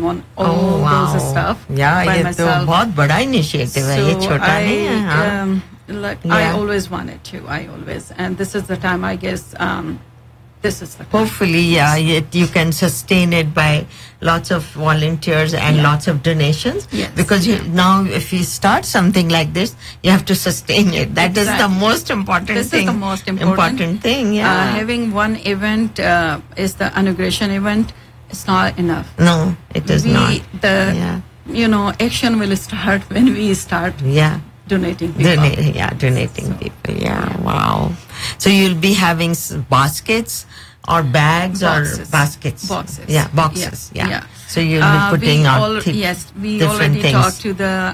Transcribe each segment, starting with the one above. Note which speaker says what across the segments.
Speaker 1: on all those stuff by myself.
Speaker 2: ये तो बहुत बड़ा इनिशिएटिव है, ये छोटा नहीं है.
Speaker 1: I always wanted to. And this is the time, I guess. This is the time.
Speaker 2: Hopefully, you can sustain it by lots of volunteers and lots of donations.
Speaker 1: Yes.
Speaker 2: Because now, if you start something like this, you have to sustain it. That is the most important thing.
Speaker 1: This is the most important
Speaker 2: thing. Yeah.
Speaker 1: Having one event is the inauguration event. It's not enough.
Speaker 2: No, it is not.
Speaker 1: Action will start when we start. Donating people.
Speaker 2: Donating people. Yeah, wow. So you'll be having baskets or bags
Speaker 1: boxes.
Speaker 2: Or baskets?
Speaker 1: Boxes.
Speaker 2: Yeah, boxes. Yeah. So you'll be putting out
Speaker 1: yes, we
Speaker 2: different
Speaker 1: already
Speaker 2: things.
Speaker 1: talked to the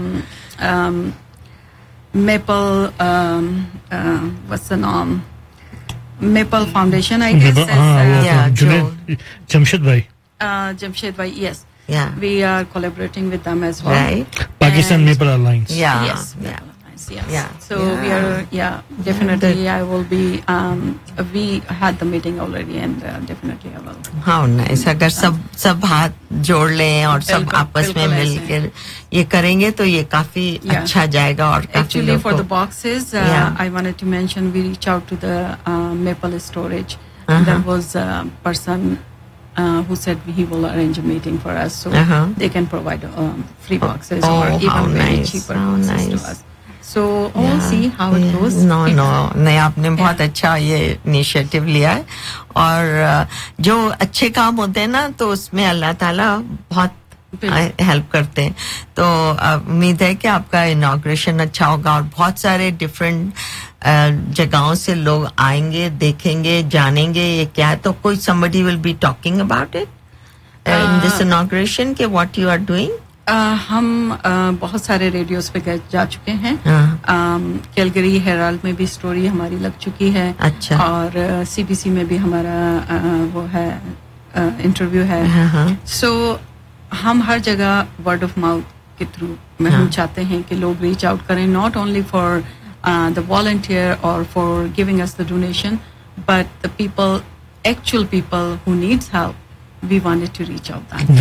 Speaker 1: Maple, what's the name? Maple Foundation, I guess.
Speaker 3: Jamshed Bhai.
Speaker 1: Jamshed Bhai, yes.
Speaker 2: Yeah.
Speaker 1: We are collaborating with them as well.
Speaker 2: Right.
Speaker 3: Pakistan Maple Alliance.
Speaker 1: Yes. Maple Alliance, yes. So we are, definitely I will be, we had the meeting already and definitely I will.
Speaker 2: How nice. अगर सब हाथ जोड़ लें और सब आपस में मिलकर ये करेंगे तो ये काफी अच्छा जाएगा और काफी
Speaker 1: Actually for the boxes, I wanted to mention we reach out to the Maple Storage. There was a person who said he will arrange a meeting for us so they can provide free boxes or even very cheaper boxes to us. So we'll see how it goes.
Speaker 2: नहीं आपने बहुत अच्छा ये initiative लिया है और जो अच्छे काम होते हैं ना तो उसमें अल्लाह ताला बहुत हेल्प करते हैं तो उम्मीद है कि आपका इनॉग्रेशन अच्छा होगा और बहुत सारे डिफरेंट जगहों से लोग आएंगे देखेंगे जानेंगे ये क्या है तो कोई somebody will be talking about it in this inauguration के what you are doing
Speaker 1: हम बहुत सारे रेडियोस पे जा चुके हैं कैलगरी हेराल्ड में भी स्टोरी हमारी लग चुकी है
Speaker 2: अच्छा
Speaker 1: और सीबीसी में भी हमारा वो है इंटरव्यू है सो हम हर जगह वर्ड ऑफ माउथ के थ्रू में हम चाहते हैं कि लोग रीच आउट करें not only for the volunteer और for giving us the donation but the people actual people who needs help we wanted to reach out that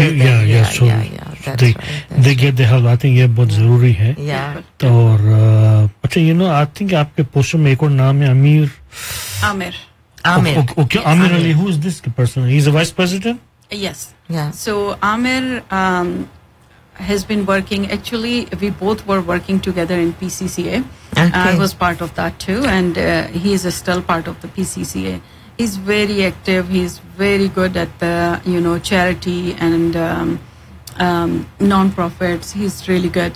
Speaker 3: they get the help I think ये बहुत जरूरी है और अच्छा I think आपके poster में एक और नाम है
Speaker 1: Amir
Speaker 3: okay Amir Ali who is this person he's a vice president
Speaker 1: yes so Amir has been working actually we both were working together in PCCA I was part of that too and he is still part of the PCCA He's very active. He's very good at the, charity and non-profits. He's really good.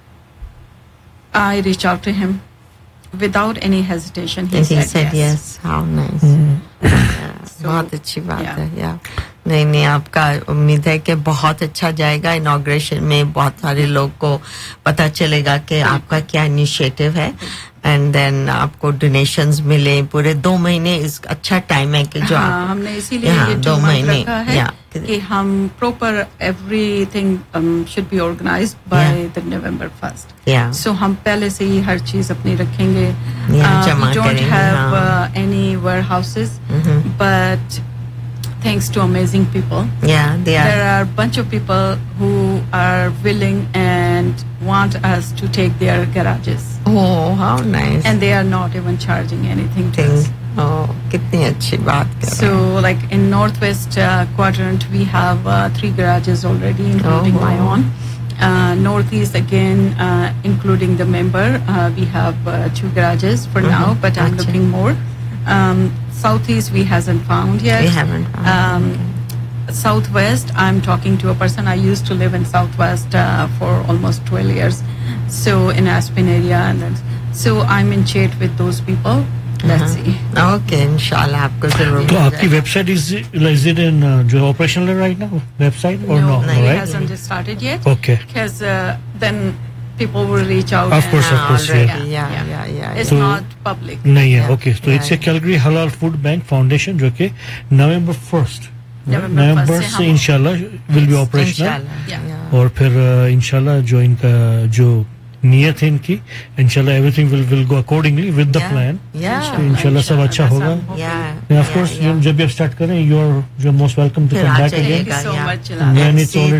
Speaker 1: I reached out to him without any hesitation. He said yes.
Speaker 2: How nice. बहुत अच्छी बात है नहीं आपका उम्मीद है कि बहुत अच्छा जाएगा इनॉग्रेशन में बहुत सारे लोग को पता चलेगा कि आपका क्या इनिशिएटिव है एंड देन आपको डोनेशंस मिले पूरे 2 महीने इस अच्छा टाइम है कि जो
Speaker 1: हमने इसीलिए ये 2 महीने रखा है कि हम proper everything should be organised by the November 1st सो हम पहले से ही हर चीज अपनी रखेंगे we don't have any warehouses but thanks to amazing people there are a bunch of people who are willing and want us to take their garages
Speaker 2: how nice
Speaker 1: and they are not even charging anything to us
Speaker 2: kitni achhi baat
Speaker 1: so like in northwest quadrant we have 3 garages already including my own northeast again including the member we have 2 garages for now but I'm looking more Southeast we hasn't found yet.
Speaker 2: We haven't found.
Speaker 1: Southwest, I'm talking to a person. I used to live in Southwest for almost 12 years. So in Aspen area, and then, so I'm in chat with those people. Let's see.
Speaker 2: Okay, inshallah, आपको जरूर.
Speaker 3: तो आपकी website is it in जो operational right now website or no?
Speaker 1: No, it hasn't just started yet.
Speaker 3: Okay.
Speaker 1: Because then people will reach out.
Speaker 3: Of course,
Speaker 1: yeah. It's not public.
Speaker 3: नहीं है, okay. So it's a Calgary Halal Food Bank Foundation जो कि November 1st से इंशाल्लाह will be operational. और फिर इंशाल्लाह जो इनका जो नियत है इनकी इंशाल्लाह everything will go accordingly with the plan. इंशाल्लाह सब अच्छा होगा. Of course, जब भी आप start करें, you're most welcome to come back again.
Speaker 1: Thank you so much.
Speaker 3: When it's already